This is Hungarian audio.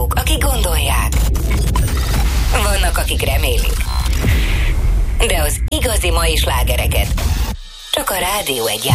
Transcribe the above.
azok, akik gondolják. Vannak, akik remélik. De az igazi mai slágereket csak a Rádió 1